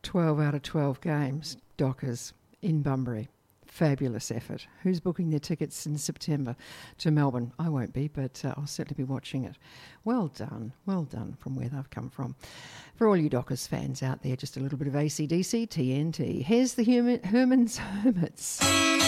12 out of 12 games, Dockers, in Bunbury. Fabulous effort. Who's booking their tickets in September to Melbourne? I won't be, but I'll certainly be watching it. Well done from where they've come from. For all you Dockers fans out there, just a little bit of AC/DC, TNT. Here's the Herman's Hermits.